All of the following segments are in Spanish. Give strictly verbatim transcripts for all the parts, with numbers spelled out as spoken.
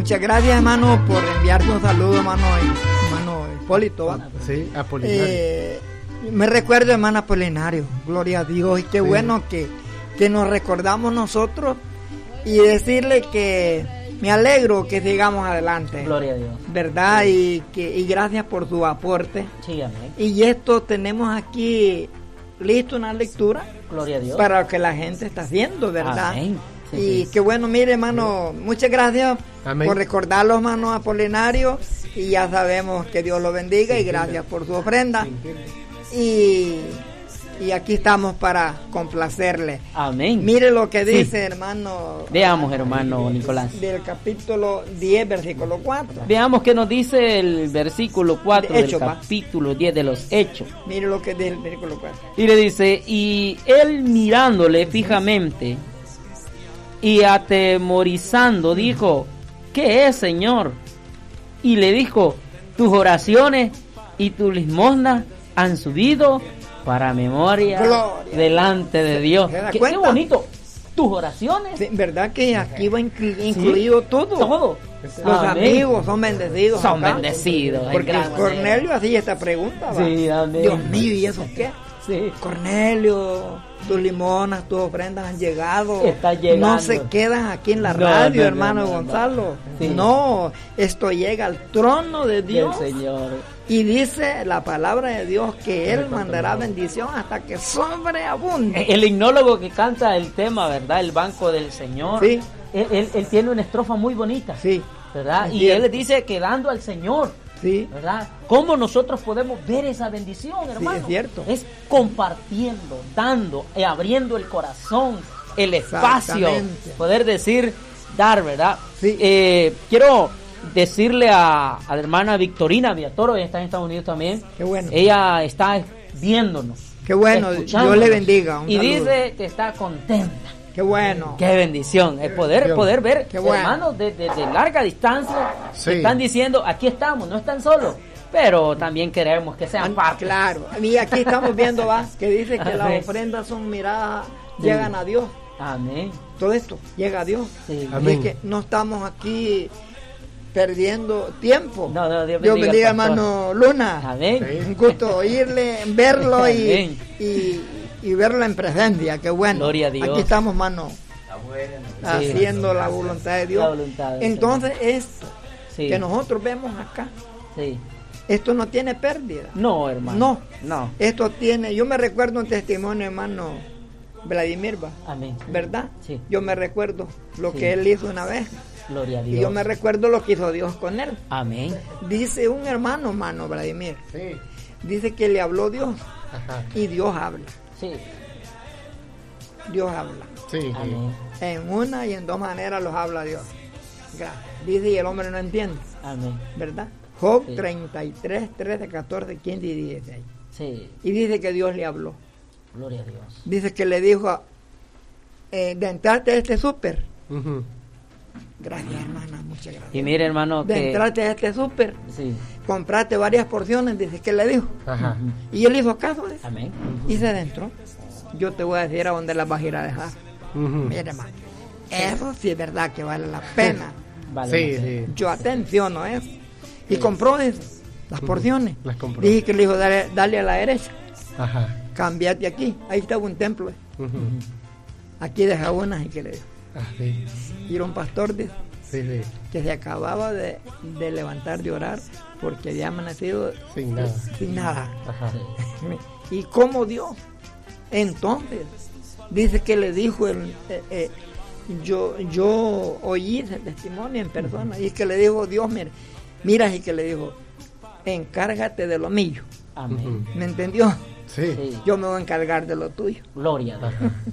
Muchas gracias, hermano, por enviarte un saludo, hermano, hermano Hipólito. ¿va? Sí, Apolinario. Eh, me recuerdo, hermano Apolinario, gloria a Dios, y qué sí. bueno que, que nos recordamos nosotros y decirle que me alegro que sigamos adelante. Gloria a Dios. ¿Verdad? Sí. Y, que, y gracias por su aporte. Sí, amén. Y esto tenemos aquí listo una lectura. Gloria a Dios. Para lo que la gente está haciendo, ¿verdad? Amén. Sí, y sí. qué bueno, mire, hermano, muchas gracias Amén. Por recordarlo, hermano Apolinario, y ya sabemos que Dios lo bendiga sí, y gracias sí. por su ofrenda. Sí, y, y aquí estamos para complacerle. Amén. Mire lo que dice, sí. hermano. Veamos, hermano Nicolás. Del capítulo diez, versículo cuatro. Veamos qué nos dice el versículo cuatro de Hecho, del capítulo diez de los Hechos. Mire lo que dice el versículo cuatro. Y le dice, y él mirándole fijamente y atemorizando, dijo, ¿qué es, Señor? Y le dijo, tus oraciones y tus limosnas han subido para memoria Gloria. Delante de Dios. ¿Qué, qué bonito, tus oraciones. Sí, ¿verdad que aquí va inclu- incluido sí, todo? Todo. Los amén. Amigos son bendecidos. Son acá. Bendecidos. Porque Cornelio hacía esta pregunta. ¿va? Sí, amén. Dios mío, ¿y eso qué? Sí. Cornelio, tus limonas, tus ofrendas han llegado. Está llegando. No se quedan aquí en la no, radio, no, hermano no, no, Gonzalo. No, sí. no, esto llega al trono de Dios. Del Señor. Y dice la palabra de Dios que Él mandará bendición hasta que sobreabunde. El himnólogo que canta el tema, ¿verdad? El banco del Señor. Sí. Él, él, él tiene una estrofa muy bonita. Sí. ¿Verdad? Y él dice que dando al Señor. Sí. ¿Verdad? ¿Cómo nosotros podemos ver esa bendición, hermano? Sí, es cierto. Es compartiendo, dando, eh, abriendo el corazón, el espacio, poder decir, dar, ¿verdad? Sí. Eh, quiero decirle a, a la hermana Victorina Villatoro, ella está en Estados Unidos también. Qué bueno. Ella está viéndonos. Qué bueno, Dios le bendiga. Y dice que está contenta. Qué bueno. Qué bendición. Es poder, poder ver, Qué bueno. hermanos, de, de, de larga distancia, sí. que están diciendo, aquí estamos, no están solos, pero también queremos que sean parte. Claro. Y aquí estamos viendo, va, que dice que las ofrendas son miradas, sí. llegan a Dios. Amén. Todo esto llega a Dios. Sí. Amén. Y que no estamos aquí perdiendo tiempo. No, no, Dios, Dios bendiga, hermano Luna. Amén. Sí. Un gusto oírle, verlo y, y, y verlo en presencia. Qué bueno. Gloria a Dios. Aquí estamos, hermano, haciendo sí. la voluntad de Dios. La voluntad de Entonces, esto sí. que nosotros vemos acá, sí. esto no tiene pérdida. No, hermano. No. No. Esto tiene, yo me recuerdo un testimonio, hermano Vladimir, ¿va? Amén. ¿Verdad? Sí. Yo me recuerdo lo sí. que él hizo una vez. Gloria a Dios. Y yo me recuerdo lo que hizo Dios con él. Amén. Dice un hermano, hermano Vladimir. Sí. Dice que le habló Dios. Ajá. Y Dios habla. Sí. Dios habla. Sí. Amén. En una y en dos maneras los habla Dios. Dice, y el hombre no entiende. Amén. ¿Verdad? Job sí. treinta y tres, trece, catorce, quince y dieciséis. Sí. Y dice que Dios le habló. Gloria a Dios. Dice que le dijo, eh, de entrarte a este súper. Uh-huh. Gracias, hermana, muchas gracias. Y mire, hermano, de que... entrarte a este súper, sí. comprate varias porciones, dice que le dijo. Ajá. Y él hizo caso de eso. Amén. Y se adentró. Yo te voy a decir a dónde las vas a ir a dejar. Uh-huh. Mire, hermano, eso sí es verdad que vale la pena. Vale, sí, no sé. sí. Yo atenciono eso. Y sí. compró eso, las porciones. Las compró. Dije que le dijo, dale, dale a la derecha. Ajá. Cambiate aquí. Ahí estaba un templo. Uh-huh. Aquí deja unas y que le dijo. Ah, sí. Y era un pastor de, sí, sí. que se acababa de, de levantar de orar porque había amanecido sin nada. Sin nada. Ajá. ¿Y cómo Dios? Entonces, dice que le dijo, el, eh, eh, yo yo oí ese testimonio en persona, y que le dijo Dios, mira, mira, y que le dijo, encárgate de lo mío. Amén. ¿Me entendió? Sí. Sí. Yo me voy a encargar de lo tuyo. Gloria a Dios.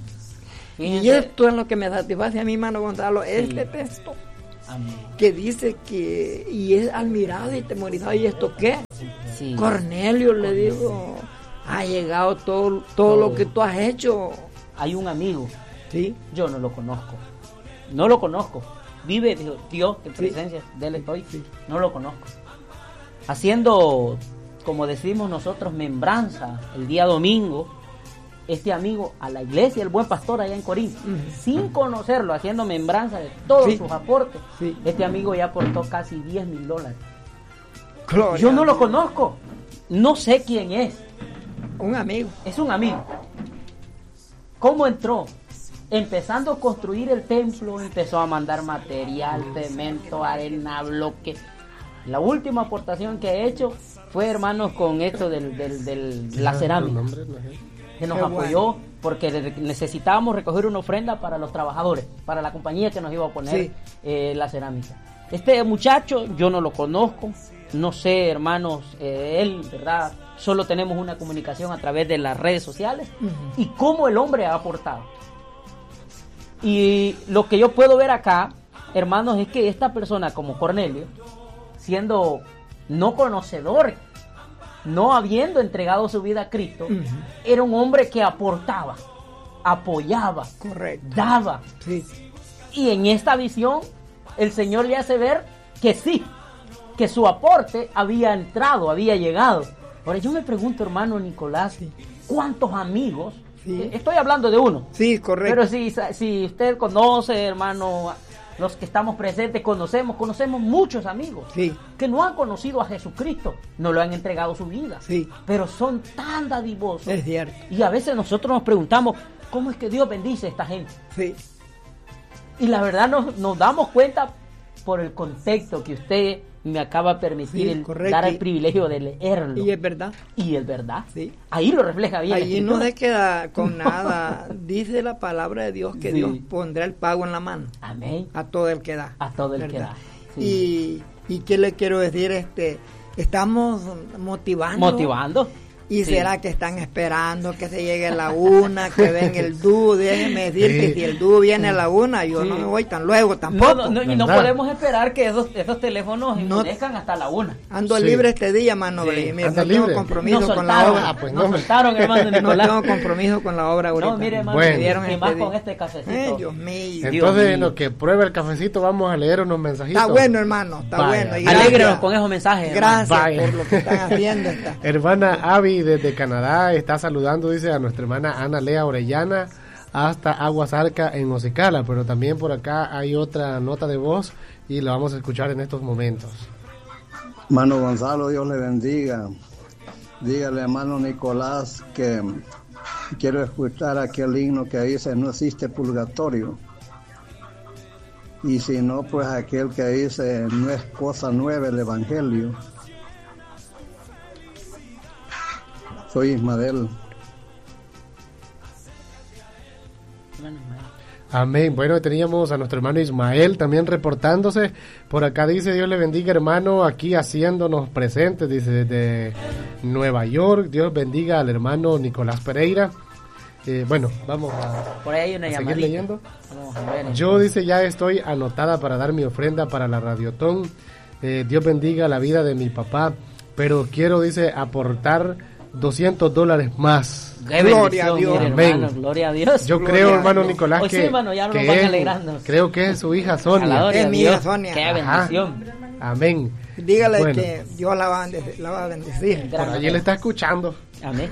Y esto es lo que me satisface a mi hermano Gonzalo, sí. este texto. Amén. Que dice que, y es admirado y temorizado, ¿y esto qué? Sí. Cornelio le dijo, ha llegado todo, todo, todo lo que tú has hecho. Hay un amigo, sí, yo no lo conozco, no lo conozco, vive Dios en presencia sí. de él estoy, sí. no lo conozco. Haciendo, como decimos nosotros, membranza el día domingo, este amigo a la iglesia, el buen pastor allá en Corinto, Ujú. sin conocerlo, haciendo membranza de todos Sí. sus aportes. Sí. Este amigo ya aportó casi diez mil dólares. Gloria Yo no a lo Dios. conozco, no sé quién es, Un amigo. es un amigo. ¿Cómo entró? Empezando a construir el templo, empezó a mandar material, cemento, arena, bloque. La última aportación que he hecho fue, hermanos, con esto del, del, del- la cerámica, Nombre, no sé. que nos Qué apoyó bueno. porque re- necesitábamos recoger una ofrenda para los trabajadores, para la compañía que nos iba a poner Sí. eh, la cerámica. Este muchacho yo no lo conozco, no sé, hermanos, eh, él, ¿verdad? Solo tenemos una comunicación a través de las redes sociales Ujú. y cómo el hombre ha aportado. Y lo que yo puedo ver acá, hermanos, es que esta persona como Cornelio, siendo no conocedor, no habiendo entregado su vida a Cristo, Ujú. era un hombre que aportaba, apoyaba, Correcto. daba. Sí. Y en esta visión, el Señor le hace ver que sí, que su aporte había entrado, había llegado. Ahora yo me pregunto, hermano Nicolás, Sí. ¿cuántos amigos? Sí. eh, Estoy hablando de uno. Sí, correcto. Pero si, si usted conoce, hermano, los que estamos presentes, conocemos, conocemos muchos amigos Sí. que no han conocido a Jesucristo, no lo han entregado su vida, Sí. pero son tan dadivosos. Es cierto. Y a veces nosotros nos preguntamos, ¿cómo es que Dios bendice a esta gente? Sí. Y la verdad nos, nos damos cuenta por el contexto que usted me acaba de permitir Sí, el correcto. dar el Y- privilegio de leerlo. Y es verdad. Y es verdad. Sí. Ahí lo refleja bien. la Allí no Escritura. se queda con nada. Dice la palabra de Dios que Sí. Dios pondrá el pago en la mano Amén. a todo el que da. A todo el que ¿verdad? da. Sí. Y, y qué le quiero decir, este, estamos motivando. Motivando. Y Sí. será que están esperando que se llegue la una, que venga el dúo. Déjeme decirte, Sí. si el dúo viene a la una, yo Sí. no me voy tan luego tampoco. No, no, no, y no ¿Verdad? podemos esperar que esos, esos teléfonos No- enmudezcan hasta la una. Ando Sí. libre este día, mano. Sí. y mira, Anda no tengo libre. compromiso Nos con la soltaron, obra. Ah, pues nos no, me- soltaron, hermano No Nicolás. tengo compromiso con la obra ahorita. No, mire, hermano, Bueno. y Dieron más este con día. este cafecito. Ay, Dios mío. Dios Entonces, mío. en lo que prueba el cafecito, vamos a leer unos mensajitos. Está bueno, hermano. Está Vaya. bueno. y gracias. Alégrenos con esos mensajes, hermano. Gracias Vaya. por lo que están haciendo. Esta. Hermana Avi desde Canadá está saludando, dice, a nuestra hermana Ana Lea Orellana hasta Aguasarca en Ocicala, pero también por acá hay otra nota de voz y la vamos a escuchar en estos momentos. Hermano Gonzalo, Dios le bendiga. Dígale a hermano Nicolás que quiero escuchar aquel himno que dice no existe purgatorio. Y si no, pues aquel que dice no es cosa nueva el evangelio. Soy Ismael. Hermano Ismael. Amén. Bueno, teníamos a nuestro hermano Ismael también reportándose. Por acá dice, Dios le bendiga, hermano, aquí haciéndonos presentes, dice, desde Nueva York. Dios bendiga al hermano Nicolás Pereira. Eh, bueno, vamos a, Por ahí hay una a seguir llamadita. leyendo. Vamos a ver. Yo, dice, ya estoy anotada para dar mi ofrenda para la Radiotón. Eh, Dios bendiga la vida de mi papá, pero quiero, dice, aportar doscientos dólares más. Qué Gloria a bendición, Dios. mire, Amén. hermano, gloria a Dios. Yo Gloria creo, a hermano Dios. Nicolás, Hoy sí, que, hermano, ya nos que van es- alegrando. creo que es su hija A la Sonia. gloria Es a mi Dios. hija Sonia. Qué Ajá. bendición. Amén. Dígale Bueno. que Dios la va a bendecir. La va a bendecir. Por allí le está escuchando. Amén.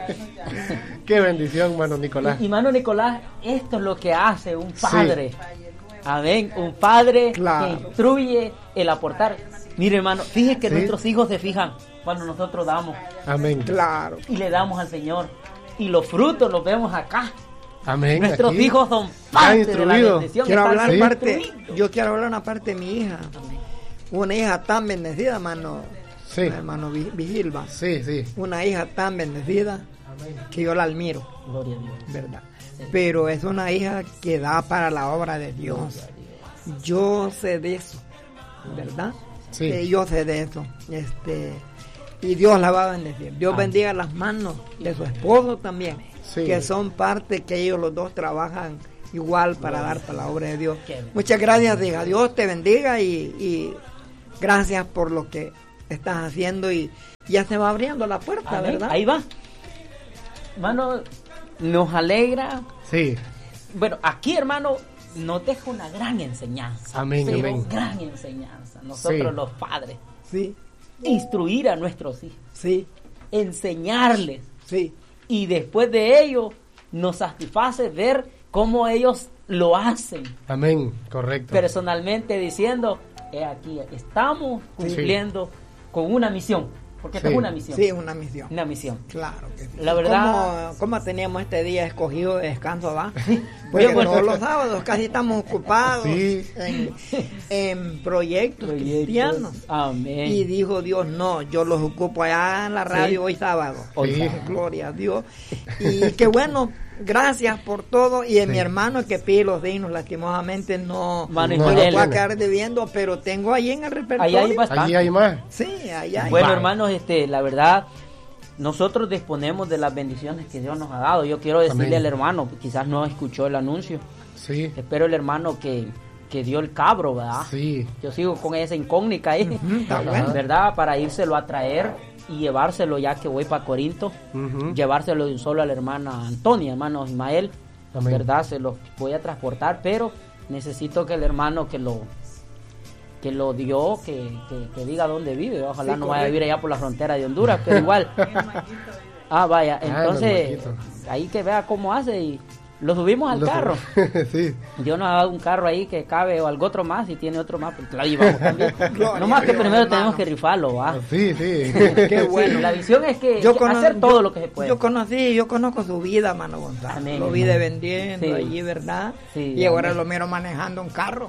Qué bendición, hermano Nicolás. Y, hermano Nicolás, esto es lo que hace un padre. Amén. Un padre Claro. que instruye el aportar. Mire, hermano, fíjese que Sí. nuestros hijos se fijan cuando nosotros damos Amén. Claro. y le damos al Señor. Y los frutos los vemos acá. Amén. Nuestros Aquí. hijos son parte de la instruido. bendición. Quiero están hablar Sí. parte, instruidos. yo quiero hablar una parte de mi hija. Una hija tan bendecida, hermano. Sí. Hermano Vi- Vigilva. Sí, sí. Una hija tan bendecida que yo la admiro, Gloria a Dios. ¿verdad? Pero es una hija que da para la obra de Dios. Yo sé de eso, ¿verdad? Sí. Eh, yo sé de eso. Este, y Dios la va a bendecir. Dios Amén. bendiga las manos de su esposo también, Sí. que son parte que ellos los dos trabajan igual para dar para la obra de Dios. Qué bien. Muchas gracias, hija. Dios te bendiga y, y gracias por lo que estás haciendo y ya se va abriendo la puerta, Amén. ¿verdad? Ahí va. Hermano, nos alegra. Sí. Bueno, aquí, hermano, nos deja una gran enseñanza. Amén, pero amén. gran enseñanza. Nosotros Sí. los padres. Sí, Instruir a nuestros hijos. sí, Enseñarles. sí, Y después de ello, nos satisface ver cómo ellos lo hacen. Amén, correcto. Personalmente diciendo, he aquí, estamos cumpliendo sí. con una misión. Porque sí. esta es una misión. Sí, una misión. Una misión. Claro que sí. La verdad. ¿Cómo, cómo teníamos este día escogido de descanso, va? Porque bueno, todos los sábados casi estamos ocupados sí. en, en proyectos, proyectos cristianos. Amén. Y dijo Dios, no, yo los ocupo allá en la radio sí. hoy sábado. Hoy sí. sábado. Gloria a Dios. Y qué bueno. Gracias por todo. Y en sí. mi hermano que pide los dignos, lastimosamente no, Mano, no lo voy a quedar debiendo, pero tengo ahí en el repertorio. Ahí hay bastante. Ahí hay más. Sí, ahí hay. Bueno, más. hermanos, este, la verdad, nosotros disponemos de las bendiciones que Dios nos ha dado. Yo quiero decirle Amén. Al hermano, quizás no escuchó el anuncio. Sí. Espero el hermano que, que dio el cabro, ¿verdad? Sí. Yo sigo con esa incógnita ahí, uh-huh, está bueno. ¿verdad? Para írselo a traer y llevárselo ya que voy para Corinto, uh-huh. llevárselo de un solo a la hermana Antonia, hermano Ismael, Amén. ¿Verdad? Se los voy a transportar, pero necesito que el hermano que lo que lo dio, que, que, que diga dónde vive, ojalá sí, no correcto. Vaya a vivir allá por la frontera de Honduras, pero igual. Ah, vaya, entonces ah, ahí que vea cómo hace y lo subimos al lo carro. Sí. Dios nos ha dado un carro ahí que cabe o algo otro más y tiene otro más, pues lo llevamos también. No más que primero hermano. Tenemos que rifarlo, ¿va? Sí, sí. Qué bueno. Sí, la visión es que, yo que cono- hacer todo yo, lo que se puede. Yo conocí, yo conozco su vida, mano Gonzalo. Amén, lo vi hermano. vendiendo Sí. allí, ¿verdad? Sí, y ahora amén. lo miro manejando un carro.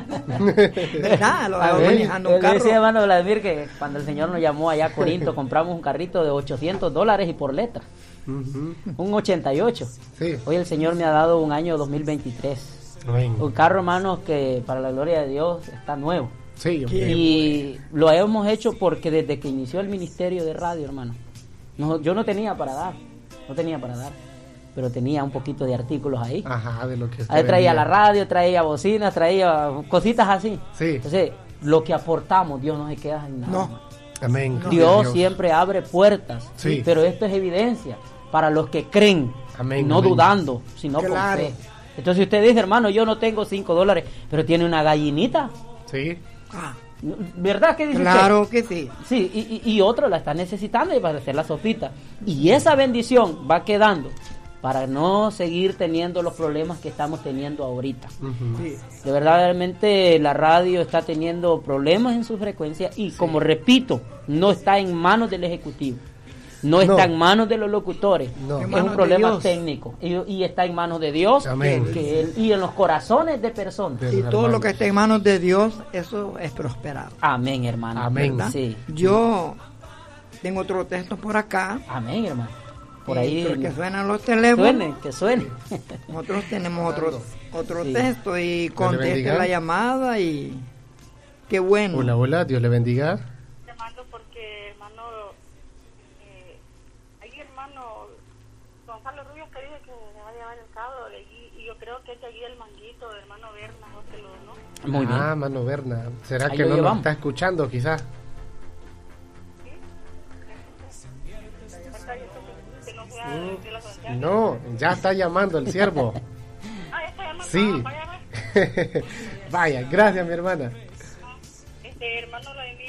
¿Verdad? Lo veo Amén. manejando un Yo le carro. decía, hermano Vladimir, que cuando el Señor nos llamó allá a Corinto, compramos un carrito de ochocientos dólares y por letra. Uh-huh. Un ochenta y ocho. Sí. Hoy el Señor me ha dado un año dos mil veintitrés. Amén. Un carro, hermanos, que para la gloria de Dios está nuevo. Sí, y lo hemos hecho porque desde que inició el ministerio de radio, hermano, no, yo no tenía para dar, no tenía para dar, pero tenía un poquito de artículos ahí. Ajá, de lo que Ahí traía la radio, traía bocinas, traía cositas así. Sí. Entonces, lo que aportamos, Dios no se queda en nada. No. Amén. Dios, Dios siempre abre puertas, sí. ¿sí? Pero esto es evidencia para los que creen, amén, no amén. dudando, sino claro. con fe. Entonces, si usted dice, hermano, yo no tengo cinco dólares, pero tiene una gallinita. Sí. Ah, ¿verdad que dice claro usted? que sí. Sí, y, y, y otro la está necesitando y para hacer la sopita. Y esa bendición va quedando para no seguir teniendo los problemas que estamos teniendo ahorita. Uh-huh. Sí. De verdad, realmente la radio está teniendo problemas en su frecuencia y, sí. como repito, no está en manos del Ejecutivo. No está no. en manos de los locutores, no. es un problema técnico y, y está en manos de Dios Amén. Que él, y en los corazones de personas. De y todo hermanos. Lo que está en manos de Dios, eso es prosperado. Amén, hermano. Amén. Sí. Yo tengo otro texto por acá. Amén, hermano. Por y ahí. Que suenan los teléfonos. Suene, que suene. Nosotros tenemos otro, otro sí. texto y conteste la llamada y qué bueno. Hola, hola, Dios le bendiga. Llamando porque hermano, eh, hay hermano Gonzalo Rubio que dice que le va a llevar el cabo y, y yo creo que es de allí el manguito de hermano Berna, ¿no? Muy bien. Ah, mano Berna. ¿Será ahí que no llevamos. Nos está escuchando quizás? No, ya está llamando el siervo. Ah, ya está llamando. Sí. Ah, vaya, vaya, gracias mi hermana. Este hermano Vladimir,